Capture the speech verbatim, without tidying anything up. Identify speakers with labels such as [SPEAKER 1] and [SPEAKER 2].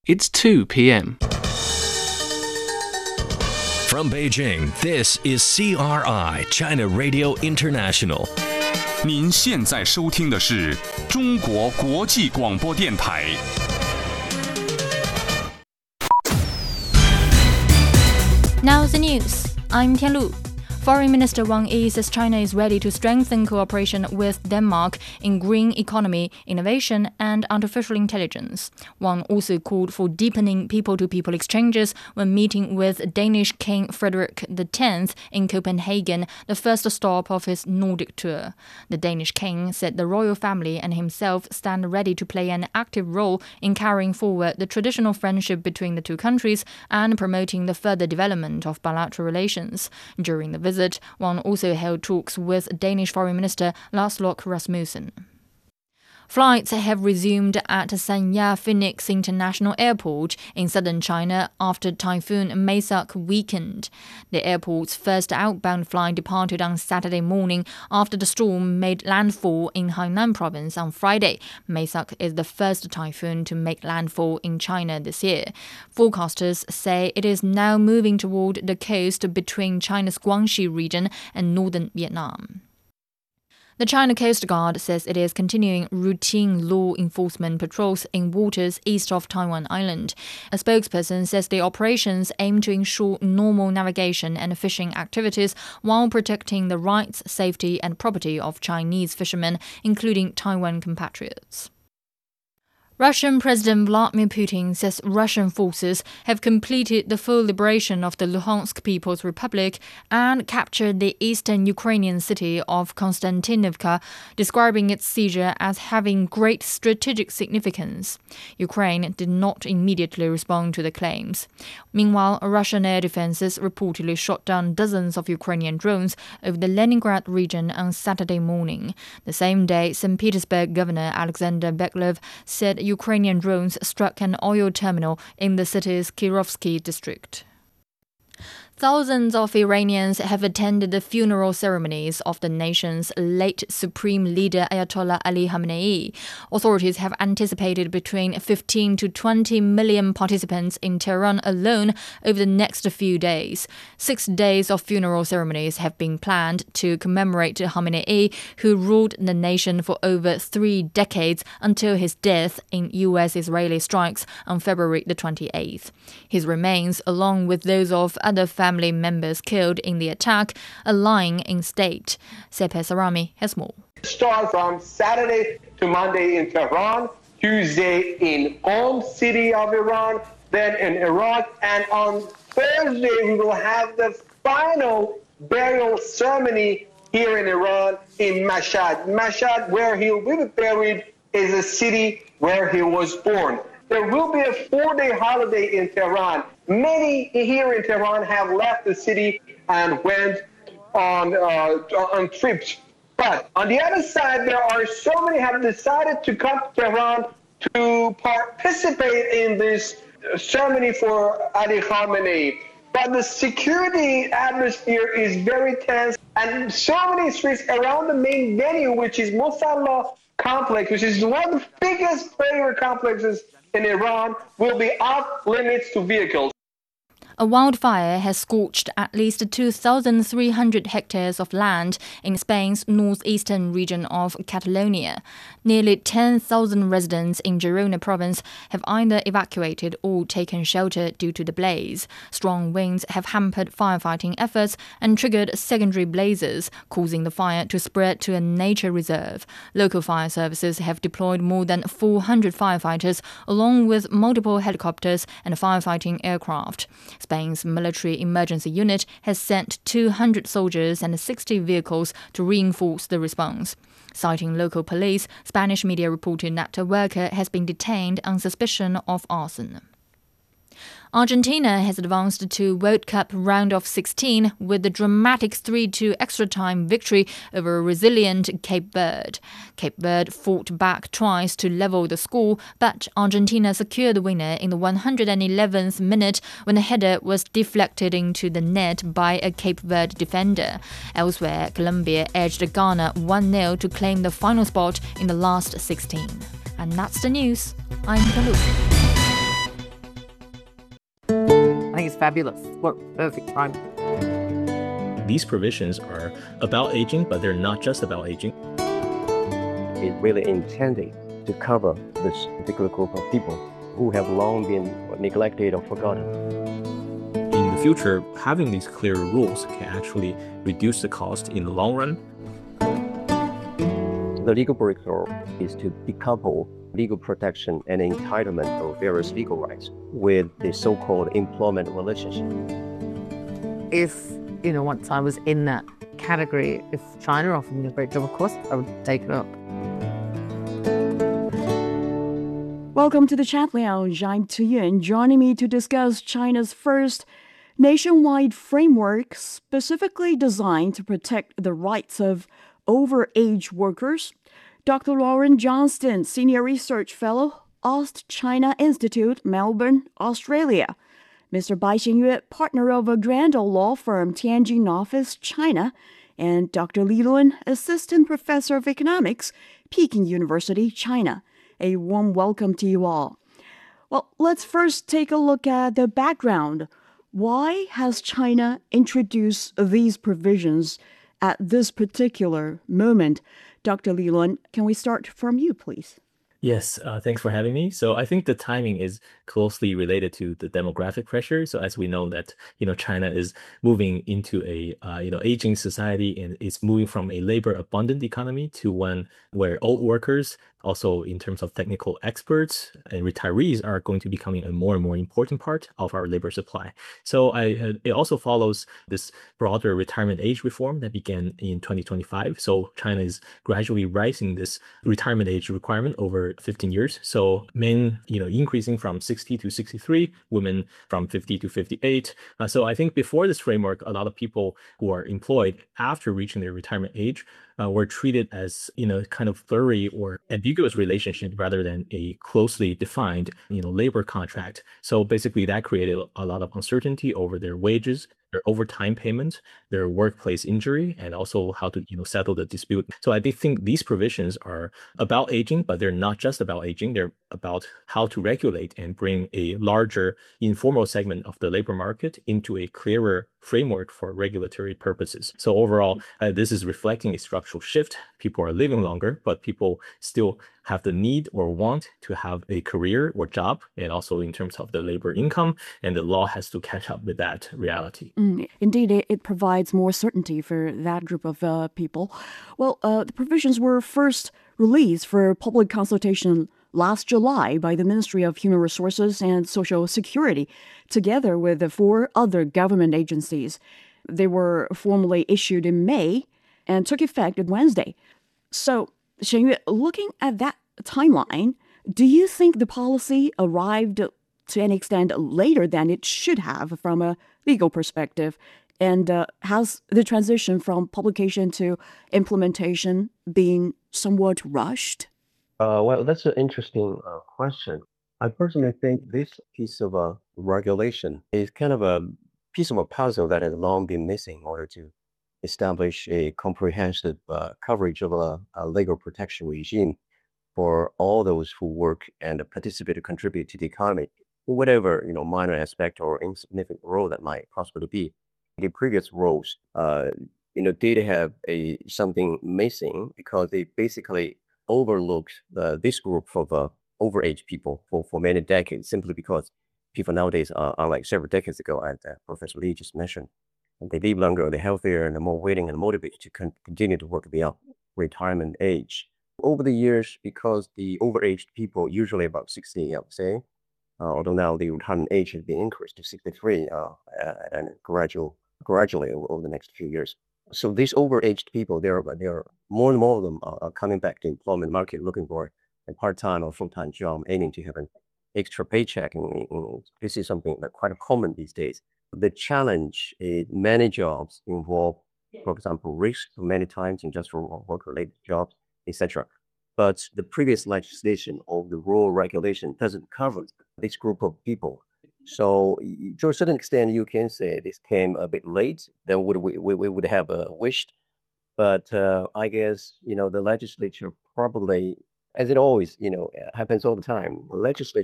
[SPEAKER 1] It's two p.m.
[SPEAKER 2] From Beijing, this is C R I, China Radio International.
[SPEAKER 3] 您现在收听的是中国国际广播电台。
[SPEAKER 4] Now the news. I'm Tianlu. Foreign Minister Wang Yi says China is ready to strengthen cooperation with Denmark in green economy, innovation, and artificial intelligence. Wang also called for deepening people-to-people exchanges when meeting with Danish King Frederik the tenth in Copenhagen, the first stop of his Nordic tour. The Danish king said the royal family and himself stand ready to play an active role in carrying forward the traditional friendship between the two countries and promoting the further development of bilateral relations. During the visit, Wang also held talks with Danish Foreign Minister Lars Løkke Rasmussen. Flights have resumed at Sanya Phoenix International Airport in southern China after Typhoon Maisak weakened. The airport's first outbound flight departed on Saturday morning after the storm made landfall in Hainan province on Friday. Maisak is the first typhoon to make landfall in China this year. Forecasters say it is now moving toward the coast between China's Guangxi region and northern Vietnam. The China Coast Guard says it is continuing routine law enforcement patrols in waters east of Taiwan Island. A spokesperson says the operations aim to ensure normal navigation and fishing activities while protecting the rights, safety, and property of Chinese fishermen, including Taiwan compatriots. Russian President Vladimir Putin says Russian forces have completed the full liberation of the Luhansk People's Republic and captured the eastern Ukrainian city of Konstantinovka, describing its seizure as having great strategic significance. Ukraine did not immediately respond to the claims. Meanwhile, Russian air defenses reportedly shot down dozens of Ukrainian drones over the Leningrad region on Saturday morning. The same day, Saint Petersburg Governor Alexander Beklov said Ukrainian drones struck an oil terminal in the city's Kirovsky district. Thousands of Iranians have attended the funeral ceremonies of the nation's late Supreme Leader Ayatollah Ali Khamenei. Authorities have anticipated between fifteen to twenty million participants in Tehran alone over the next few days. Six days of funeral ceremonies have been planned to commemorate Khamenei, who ruled the nation for over three decades until his death in U S-Israeli strikes on February the twenty-eighth. His remains, along with those of other family members killed in the attack, are lying in state. Sepeh Sarami has more.
[SPEAKER 5] Start from Saturday to Monday in Tehran, Tuesday in Qom city of Iran, then in Iraq, and on Thursday we will have the final burial ceremony here in Iran in Mashhad. Mashhad, where he will be buried, is a city where he was born. There will be a four-day holiday in Tehran. Many here in Tehran have left the city and went on uh, on trips. But on the other side, there are so many have decided to come to Tehran to participate in this ceremony for Ali Khamenei. But the security atmosphere is very tense, and so many streets around the main venue, which is Musalla complex, which is one of the biggest prayer complexes in Iran, will be off limits to vehicles.
[SPEAKER 4] A wildfire has scorched at least two thousand three hundred hectares of land in Spain's northeastern region of Catalonia. Nearly ten thousand residents in Girona province have either evacuated or taken shelter due to the blaze. Strong winds have hampered firefighting efforts and triggered secondary blazes, causing the fire to spread to a nature reserve. Local fire services have deployed more than four hundred firefighters, along with multiple helicopters and firefighting aircraft. Spain's military emergency unit has sent two hundred soldiers and sixty vehicles to reinforce the response. Citing local police, Spanish media reported that a worker has been detained on suspicion of arson. Argentina has advanced to World Cup round of sixteen with a dramatic three two extra-time victory over a resilient Cape Verde. Cape Verde fought back twice to level the score, but Argentina secured the winner in the one hundred eleventh minute when a header was deflected into the net by a Cape Verde defender. Elsewhere, Colombia edged Ghana one nil to claim the final spot in the last sixteen. And that's the news. I'm Kalu.
[SPEAKER 1] think it's fabulous. What perfect time.
[SPEAKER 6] These provisions are about aging, but they're not just about aging.
[SPEAKER 7] It's really intended to cover this particular group of people who have long been neglected or forgotten.
[SPEAKER 6] In the future, having these clear rules can actually reduce the cost in the long run.
[SPEAKER 7] The legal breakthrough is to decouple legal protection and entitlement of various legal rights with the so-called employment relationship.
[SPEAKER 1] If, you know, once I was in that category, if China offered me a great job, of course, I would take it up.
[SPEAKER 8] Welcome to the Chat Lounge. I'm Tuyun. Joining me to discuss China's first nationwide framework specifically designed to protect the rights of overage workers, Doctor Lauren Johnston, Senior Research Fellow, Ost China Institute, Melbourne, Australia. Mister Bai Xingyue, partner of a Grand Old law firm, Tianjin office, China, and Doctor Li Lun, Assistant Professor of Economics, Peking University, China. A warm welcome to you all. Well, let's first take a look at the background. Why has China introduced these provisions at this particular moment? Doctor Li Lun, can we start from you, please?
[SPEAKER 6] Yes, uh, thanks for having me. So I think the timing is closely related to the demographic pressure. So as we know that, you know, China is moving into a, uh, you know, aging society, and it's moving from a labor abundant economy to one where old workers, also in terms of technical experts and retirees, are going to be becoming a more and more important part of our labor supply. So I, uh, it also follows this broader retirement age reform that began in twenty twenty-five. So China is gradually rising this retirement age requirement over fifteen years. So men, you know, increasing from sixty to sixty-three, women from fifty to fifty-eight. Uh, so I think before this framework, a lot of people who are employed after reaching their retirement age uh, were treated as, you know, kind of blurry or ambiguous relationship rather than a closely defined, you know, labor contract. So basically that created a lot of uncertainty over their wages, their overtime payment, their workplace injury, and also how to, you know, settle the dispute. So I think these provisions are about aging, but they're not just about aging. They're about how to regulate and bring a larger informal segment of the labor market into a clearer framework for regulatory purposes. So overall, uh, this is reflecting a structural shift. People are living longer, but people still have the need or want to have a career or job, and also in terms of the labor income, and the law has to catch up with that reality.
[SPEAKER 8] Mm, indeed, it, it provides more certainty for that group of uh, people. Well, uh, the provisions were first released for public consultation last July by the Ministry of Human Resources and Social Security, together with the four other government agencies. They were formally issued in May and took effect on Wednesday. So, Shen-Yue, looking at that timeline, do you think the policy arrived to an extent later than it should have from a legal perspective? And uh, has the transition from publication to implementation been somewhat rushed?
[SPEAKER 7] Uh, well, that's an interesting uh, question. I personally think this piece of uh, regulation is kind of a piece of a puzzle that has long been missing in order to establish a comprehensive uh, coverage of a, a legal protection regime for all those who work and participate or contribute to the economy, whatever, you know, minor aspect or insignificant role that might possibly be. The previous roles, uh, you know, did have a something missing because they basically overlooked uh, this group of uh, overage people for, for many decades, simply because people nowadays are, unlike several decades ago, as uh, Professor Lee just mentioned, they live longer, they're healthier, and they're more willing and motivated to con- continue to work beyond retirement age. Over the years, because the overaged people, usually about sixty, I would say, uh, although now the retirement age has been increased to sixty-three, uh, uh, and gradual, gradually over, over the next few years. So these overaged people, there are, there are more and more of them are, are coming back to the employment market looking for a part-time or full-time job, aiming to have an extra paycheck. And, and this is something that's quite common these days. The challenge is many jobs involve, for example, risk many times in just for work-related jobs, et cetera. But the previous legislation of the rule regulation doesn't cover this group of people. So to a certain extent, you can say this came a bit late than would we, we, we would have uh, wished. But uh, I guess, you know, the legislature probably, as it always, you know, happens all the time, the legislature